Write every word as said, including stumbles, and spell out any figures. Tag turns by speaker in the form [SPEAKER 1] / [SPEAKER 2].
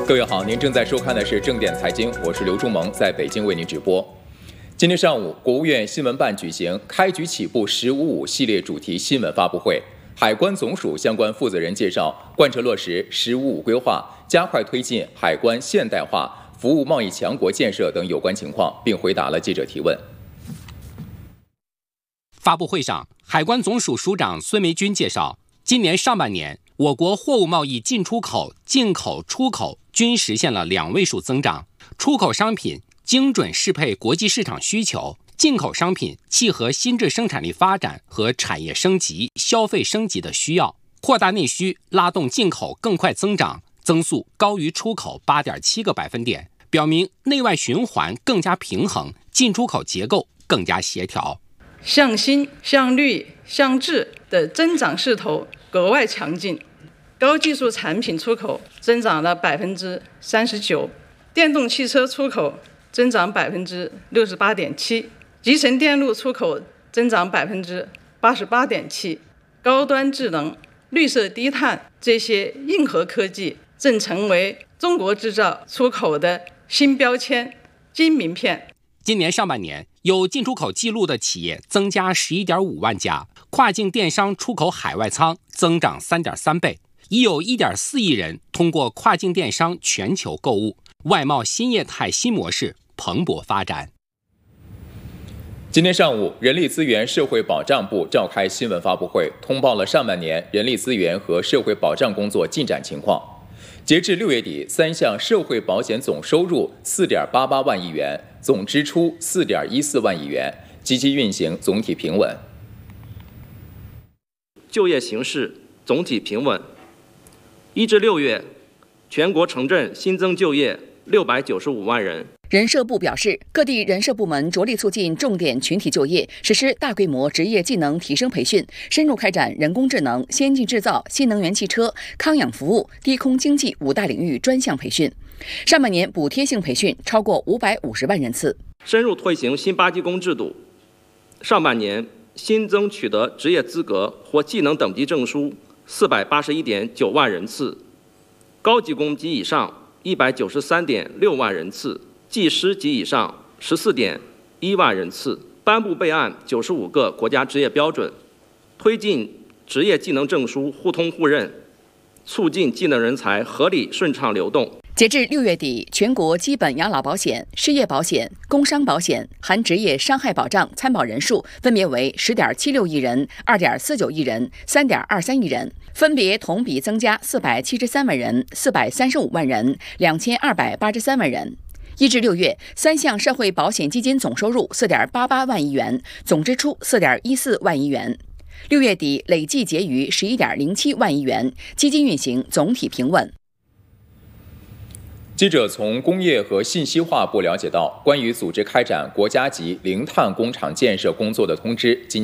[SPEAKER 1] 各位好，您正在收看的是正点财经，我是刘忠萌，在北京为您直播。今天上午，国务院新闻办举行“开局起步十五五”系列主题新闻发布会，海关总署相关负责人介绍贯彻落实“十五五”规划，加快推进海关现代化、服务贸易强国建设等有关情况，并回答了记者提问。
[SPEAKER 2] 发布会上，海关总署署长孙梅军介绍，今年上半年，我国货物贸易进出口、进口、出口均实现了两位数增长，出口商品精准适配国际市场需求，进口商品契合新质生产力发展和产业升级、消费升级的需要，扩大内需，拉动进口更快增长，增速高于出口 八点七个百分点，表明内外循环更加平衡，进出口结构更加协调。
[SPEAKER 3] 向新、向绿、向质的增长势头格外强劲，高技术产品出口增长了百分之三十九，电动汽车出口增长百分之六十八点七，集成电路出口增长百分之八十八点七，高端智能、绿色低碳这些硬核科技正成为中国制造出口的新标签、金名片。
[SPEAKER 2] 今年上半年，有进出口记录的企业增加 十一点五万家，跨境电商出口海外仓增长 三点三倍，已有 一点四亿人通过跨境电商全球购物，外贸新业态新模式蓬勃发展。
[SPEAKER 1] 今天上午，人力资源社会保障部召开新闻发布会，通报了上半年人力资源和社会保障工作进展情况。截至六月底，三项社会保险总收入 四点八八万亿元，总支出 四点一四万亿元，积极运行总体平稳。
[SPEAKER 4] 就业形势总体平稳。一至六月，全国城镇新增就业六百九十五万人。
[SPEAKER 5] 人社部表示，各地人社部门着力促进重点群体就业，实施大规模职业技能提升培训，深入开展人工智能、先进制造、新能源汽车、康养服务、低空经济五大领域专项培训。上半年补贴性培训超过五百五十万人次。
[SPEAKER 4] 深入推行新八级工制度，上半年新增取得职业资格或技能等级证书四百八十一点九万人次，高级工及以上一百九十三点六万人次，技师及以上十四点一万人次，颁布备案九十五个国家职业标准，推进职业技能证书互通互认，促进技能人才合理顺畅流动。
[SPEAKER 5] 截至六月底，全国基本养老保险、失业保险、工伤保险含职业伤害保障参保人数分别为 十点七六亿人、二点四九亿人、三点二三亿人，分别同比增加四百七十三万人、四百三十五万人、两千二百八十三万人。一至六月，三项社会保险基金总收入 四点八八万亿元，总支出 四点一四万亿元。六月底累计结余 十一点零七万亿元，基金运行总体平稳。
[SPEAKER 1] 记者从工业和信息化部了解到，关于组织开展国家级零碳工厂建设工作的通知今